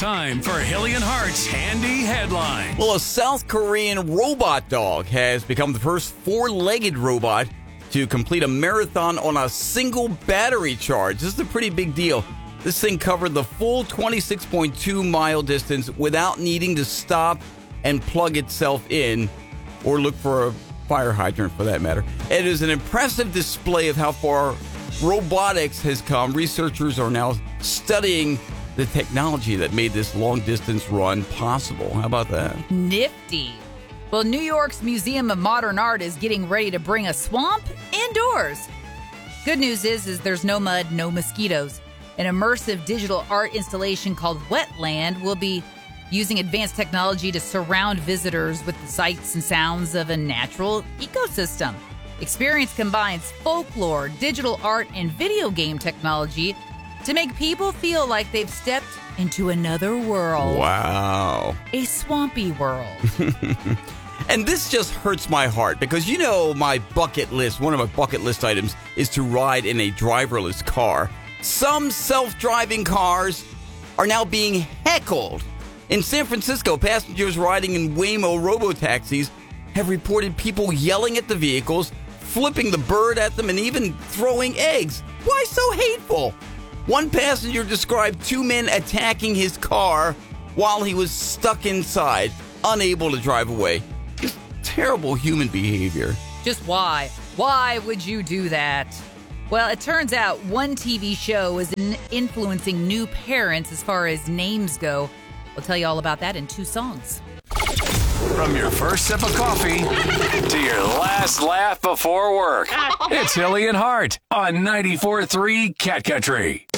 time for Hilly and Hart's Handy Headlines. Well, a South Korean robot dog has become the first four-legged robot to complete a marathon on a single battery charge. This is a pretty big deal. This thing covered the full 26.2-mile distance without needing to stop and plug itself in or look for a fire hydrant, for that matter. It is an impressive display of how far robotics has come. Researchers are now studying the technology that made this long-distance run possible. How about that? Nifty. Well, New York's Museum of Modern Art is getting ready to bring a swamp indoors. Good news is there's no mud, no mosquitoes. An immersive digital art installation called Wetland will be using advanced technology to surround visitors with the sights and sounds of a natural ecosystem. Experience combines folklore, digital art, and video game technology to make people feel like they've stepped into another world. Wow. A swampy world. And this just hurts my heart because, you know, my bucket list, one of my bucket list items is to ride in a driverless car. Some self-driving cars are now being heckled. In San Francisco, passengers riding in Waymo robotaxis have reported people yelling at the vehicles, flipping the bird at them, and even throwing eggs. Why so hateful? One passenger described two men attacking his car while he was stuck inside, unable to drive away. Just terrible human behavior. Just why? Why would you do that? Well, it turns out one TV show is influencing new parents as far as names go. We'll tell you all about that in two songs. From your first sip of coffee to your last laugh before work, it's Hilly and Hart on 94.3 Cat Country.